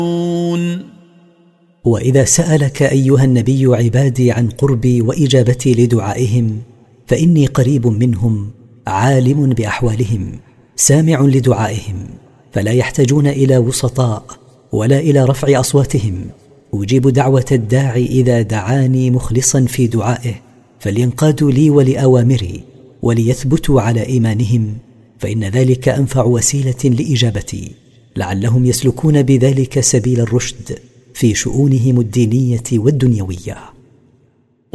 وإذا سألك أيها النبي عبادي عن قربي وإجابتي لدعائهم فإني قريب منهم عالم بأحوالهم سامع لدعائهم، فلا يحتاجون إلى وسطاء ولا إلى رفع أصواتهم. أجيب دعوة الداعي إذا دعاني مخلصا في دعائه، فلينقادوا لي ولأوامري وليثبتوا على إيمانهم، فإن ذلك أنفع وسيلة لإجابتي، لعلهم يسلكون بذلك سبيل الرشد في شؤونهم الدينية والدنيوية.